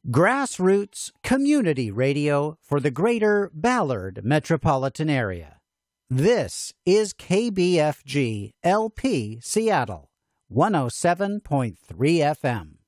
Grassroots community radio for the greater Ballard metropolitan area. This is KBFG LP Seattle, 107.3 FM.